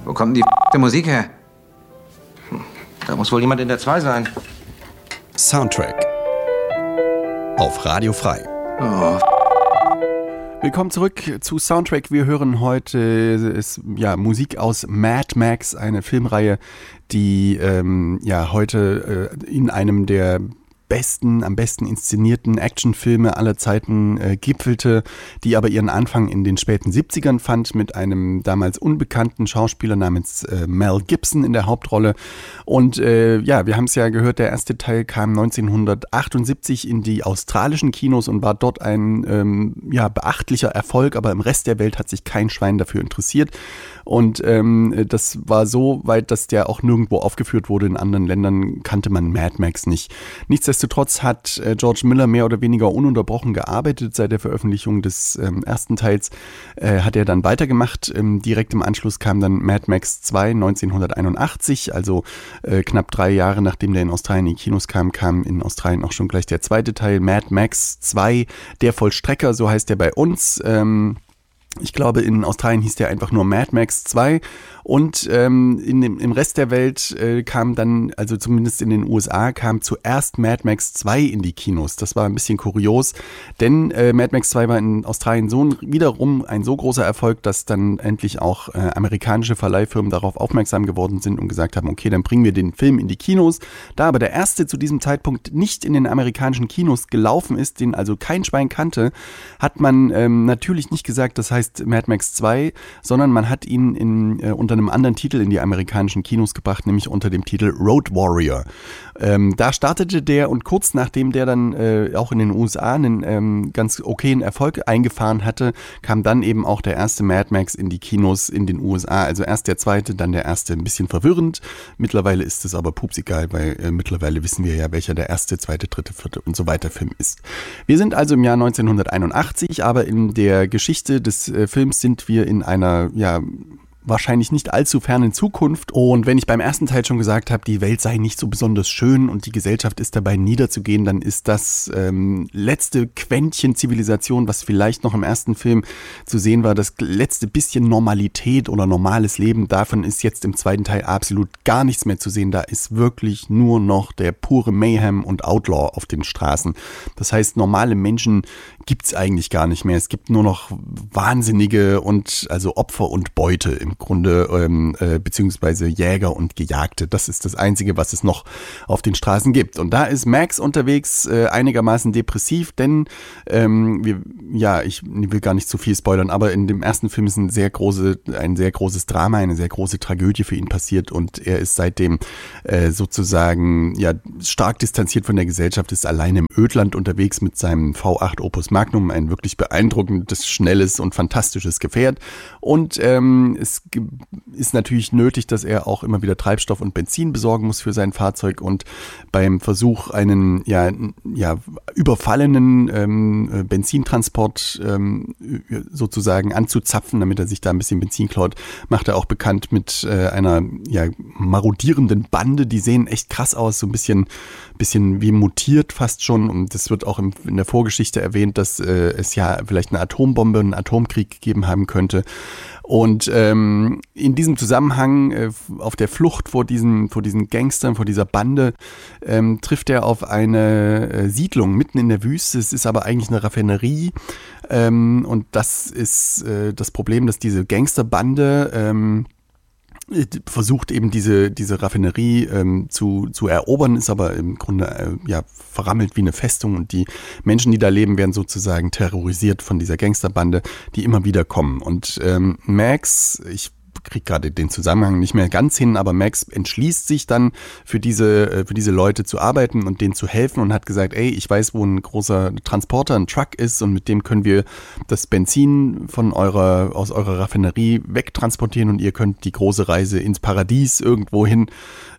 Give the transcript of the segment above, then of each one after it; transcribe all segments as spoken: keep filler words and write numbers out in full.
Wo kommt denn die Musik her? Da muss wohl jemand in der zwei sein. Soundtrack auf Radio Frei. Oh. Willkommen zurück zu Soundtrack. Wir hören heute ist, ja, Musik aus Mad Max, eine Filmreihe, die ähm, ja, heute äh, in einem der besten, am besten inszenierten Actionfilme aller Zeiten äh, gipfelte, die aber ihren Anfang in den späten siebzigern fand mit einem damals unbekannten Schauspieler namens äh, Mel Gibson in der Hauptrolle. Und äh, ja, wir haben es ja gehört, der erste Teil kam neunzehnhundertachtundsiebzig in die australischen Kinos und war dort ein ähm, ja, beachtlicher Erfolg, aber im Rest der Welt hat sich kein Schwein dafür interessiert. Und ähm, das war so weit, dass der auch nirgendwo aufgeführt wurde. In anderen Ländern kannte man Mad Max nicht. Nichtsdestotrotz hat äh, George Miller mehr oder weniger ununterbrochen gearbeitet. Seit der Veröffentlichung des ähm, ersten Teils äh, hat er dann weitergemacht. Ähm, direkt im Anschluss kam dann Mad Max zwei neunzehnhunderteinundachtzig, also äh, knapp drei Jahre nachdem der in Australien in die Kinos kam, kam in Australien auch schon gleich der zweite Teil, Mad Max zwei, der Vollstrecker, so heißt der bei uns. Ähm, Ich glaube, in Australien hieß der einfach nur Mad Max zwei und ähm, in dem, im Rest der Welt äh, kam dann, also zumindest in den U S A, kam zuerst Mad Max zwei in die Kinos. Das war ein bisschen kurios, denn äh, Mad Max zwei war in Australien so wiederum ein so großer Erfolg, dass dann endlich auch äh, amerikanische Verleihfirmen darauf aufmerksam geworden sind und gesagt haben, okay, dann bringen wir den Film in die Kinos. Da aber der erste zu diesem Zeitpunkt nicht in den amerikanischen Kinos gelaufen ist, den also kein Schwein kannte, hat man ähm, natürlich nicht gesagt, das heißt Mad Max zwei, sondern man hat ihn in, äh, unter einem anderen Titel in die amerikanischen Kinos gebracht, nämlich unter dem Titel Road Warrior. Ähm, da startete der und kurz nachdem der dann äh, auch in den U S A einen ähm, ganz okayen Erfolg eingefahren hatte, kam dann eben auch der erste Mad Max in die Kinos in den U S A. Also erst der zweite, dann der erste, ein bisschen verwirrend. Mittlerweile ist es aber pups egal, weil äh, mittlerweile wissen wir ja, welcher der erste, zweite, dritte, vierte und so weiter Film ist. Wir sind also im Jahr neunzehnhunderteinundachtzig, aber in der Geschichte des äh, Films sind wir in einer, ja, wahrscheinlich nicht allzu fernen Zukunft. Und wenn ich beim ersten Teil schon gesagt habe, die Welt sei nicht so besonders schön und die Gesellschaft ist dabei niederzugehen, dann ist das ähm, letzte Quäntchen Zivilisation, was vielleicht noch im ersten Film zu sehen war, das letzte bisschen Normalität oder normales Leben, davon ist jetzt im zweiten Teil absolut gar nichts mehr zu sehen. Da ist wirklich nur noch der pure Mayhem und Outlaw auf den Straßen. Das heißt, normale Menschen gibt's eigentlich gar nicht mehr. Es gibt nur noch Wahnsinnige und also Opfer und Beute im Grunde, ähm, äh, beziehungsweise Jäger und Gejagte. Das ist das Einzige, was es noch auf den Straßen gibt. Und da ist Max unterwegs äh, einigermaßen depressiv, denn ähm, wir, ja, ich will gar nicht zu viel spoilern, aber in dem ersten Film ist ein sehr große, ein sehr großes Drama, eine sehr große Tragödie für ihn passiert und er ist seitdem äh, sozusagen ja stark distanziert von der Gesellschaft, ist alleine im Ödland unterwegs mit seinem V acht Opus Magnum, ein wirklich beeindruckendes, schnelles und fantastisches Gefährt. Und ähm, es ist natürlich nötig, dass er auch immer wieder Treibstoff und Benzin besorgen muss für sein Fahrzeug. Und beim Versuch, einen ja, ja, überfallenen ähm, Benzintransport ähm, sozusagen anzuzapfen, damit er sich da ein bisschen Benzin klaut, macht er auch bekannt mit äh, einer ja, marodierenden Bande. Die sehen echt krass aus, so ein bisschen, bisschen wie mutiert fast schon. Und das wird auch im, in der Vorgeschichte erwähnt, dass äh, es ja vielleicht eine Atombombe, einen Atomkrieg gegeben haben könnte. Und ähm, in diesem Zusammenhang, äh, auf der Flucht vor diesen, vor diesen Gangstern, vor dieser Bande, ähm, trifft er auf eine äh, Siedlung mitten in der Wüste. Es ist aber eigentlich eine Raffinerie. Ähm, und das ist äh, das Problem, dass diese Gangsterbande ähm, versucht eben diese diese Raffinerie ähm, zu zu erobern, ist aber im Grunde äh, ja verrammelt wie eine Festung und die Menschen, die da leben, werden sozusagen terrorisiert von dieser Gangsterbande, die immer wieder kommen. Und ähm, Max, ich kriege gerade den Zusammenhang nicht mehr ganz hin, aber Max entschließt sich dann für diese für diese Leute zu arbeiten und denen zu helfen und hat gesagt, ey, ich weiß, wo ein großer Transporter, ein Truck ist und mit dem können wir das Benzin von eurer aus eurer Raffinerie wegtransportieren und ihr könnt die große Reise ins Paradies irgendwo hin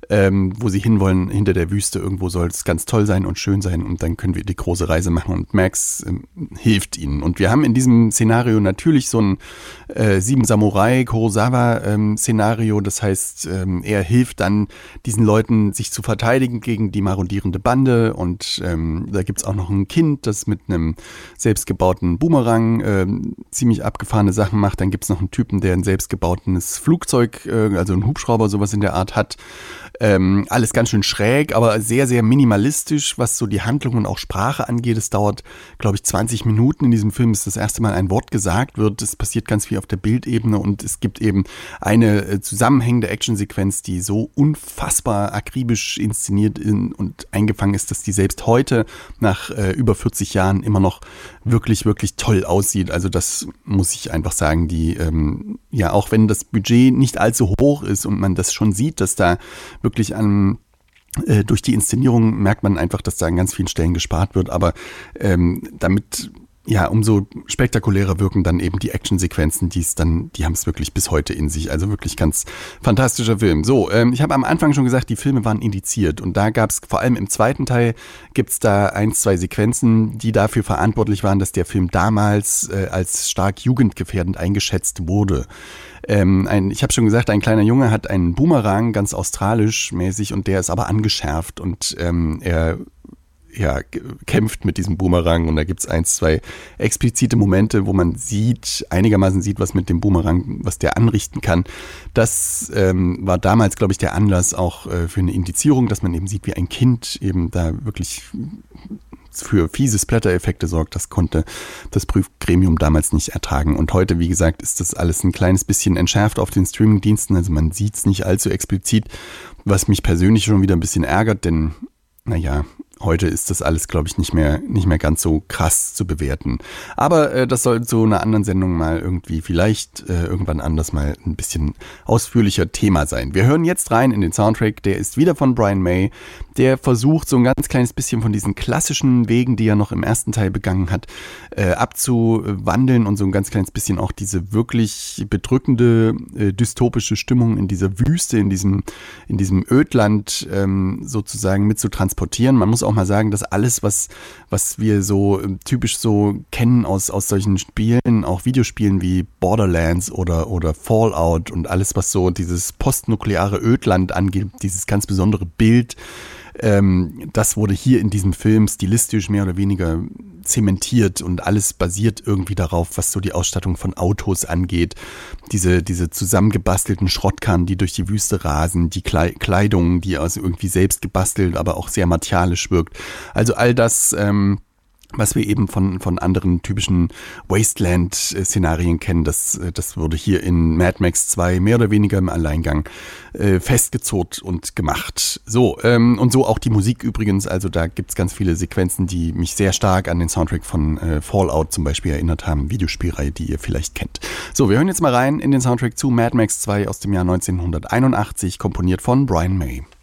ähm, wo sie hinwollen, hinter der Wüste. Irgendwo soll es ganz toll sein und schön sein und dann können wir die große Reise machen und Max ähm, hilft ihnen. Und wir haben in diesem Szenario natürlich so ein äh, Sieben Samurai Kurosawa-Szenario. Ähm, das heißt, ähm, er hilft dann diesen Leuten, sich zu verteidigen gegen die marodierende Bande und ähm, da gibt's auch noch ein Kind, das mit einem selbstgebauten Boomerang ähm, ziemlich abgefahrene Sachen macht. Dann gibt's noch einen Typen, der ein selbstgebautes Flugzeug, äh, also ein Hubschrauber, sowas in der Art hat. Ähm, alles ganz schön schräg, aber sehr, sehr minimalistisch, was so die Handlung und auch Sprache angeht. Es dauert, glaube ich, zwanzig Minuten in diesem Film, bis das erste Mal ein Wort gesagt wird. Es passiert ganz viel auf der Bildebene und es gibt eben eine äh, zusammenhängende Actionsequenz, die so unfassbar akribisch inszeniert in, und eingefangen ist, dass die selbst heute nach äh, über vierzig Jahren immer noch wirklich, wirklich toll aussieht. Also das muss ich einfach sagen, die, ähm, ja, auch wenn das Budget nicht allzu hoch ist und man das schon sieht, dass da wirklich an, äh, durch die Inszenierung merkt man einfach, dass da an ganz vielen Stellen gespart wird, aber ähm, damit ja, umso spektakulärer wirken dann eben die Actionsequenzen, die es dann, die haben es wirklich bis heute in sich. Also wirklich ganz fantastischer Film. So, ähm, ich habe am Anfang schon gesagt, die Filme waren indiziert und da gab es vor allem im zweiten Teil gibt es da ein, zwei Sequenzen, die dafür verantwortlich waren, dass der Film damals äh, als stark jugendgefährdend eingeschätzt wurde. Ähm, ein, ich habe schon gesagt, ein kleiner Junge hat einen Boomerang, ganz australisch mäßig, und der ist aber angeschärft und ähm, er ja, kämpft mit diesem Boomerang und da gibt's ein, zwei explizite Momente, wo man sieht, einigermaßen sieht, was mit dem Boomerang, was der anrichten kann. Das ähm, war damals, glaube ich, der Anlass auch äh, für eine Indizierung, dass man eben sieht, wie ein Kind eben da wirklich für fiese Splatter-Effekte sorgt. Das konnte das Prüfgremium damals nicht ertragen. Und heute, wie gesagt, ist das alles ein kleines bisschen entschärft auf den Streaming-Diensten. Also man sieht's nicht allzu explizit, was mich persönlich schon wieder ein bisschen ärgert, denn, naja, heute ist das alles, glaube ich, nicht mehr, nicht mehr ganz so krass zu bewerten. Aber äh, das soll so einer anderen Sendung mal irgendwie vielleicht äh, irgendwann anders mal ein bisschen ausführlicher Thema sein. Wir hören jetzt rein in den Soundtrack, der ist wieder von Brian May. Der versucht so ein ganz kleines bisschen von diesen klassischen Wegen, die er noch im ersten Teil begangen hat, äh, abzuwandeln und so ein ganz kleines bisschen auch diese wirklich bedrückende, äh, dystopische Stimmung in dieser Wüste, in diesem, in diesem Ödland ähm, sozusagen mit zu transportieren. Man muss auch mal sagen, dass alles, was, was wir so typisch so kennen aus, aus solchen Spielen, auch Videospielen wie Borderlands oder, oder Fallout und alles, was so dieses postnukleare Ödland angeht, dieses ganz besondere Bild, ähm, das wurde hier in diesem Film stilistisch mehr oder weniger zementiert und alles basiert irgendwie darauf, was so die Ausstattung von Autos angeht. Diese, diese zusammengebastelten Schrottkarren, die durch die Wüste rasen, die Kleidung, die also irgendwie selbst gebastelt, aber auch sehr martialisch wirkt. Also all das, ähm, was wir eben von, von anderen typischen Wasteland-Szenarien kennen, das, das wurde hier in Mad Max zwei mehr oder weniger im Alleingang äh, festgezurrt und gemacht. So, ähm, und so auch die Musik übrigens, also da gibt's ganz viele Sequenzen, die mich sehr stark an den Soundtrack von äh, Fallout zum Beispiel erinnert haben, Videospielreihe, die ihr vielleicht kennt. So, wir hören jetzt mal rein in den Soundtrack zu Mad Max zwei aus dem Jahr neunzehnhunderteinundachtzig, komponiert von Brian May.